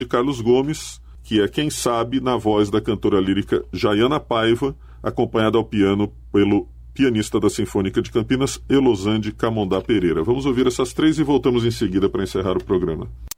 Carlos Gomes, que é Quem Sabe, na voz da cantora lírica Jaiana Paiva, acompanhada ao piano pelo pianista da Sinfônica de Campinas, Elosande Camondá Pereira. Vamos ouvir essas três e voltamos em seguida para encerrar o programa.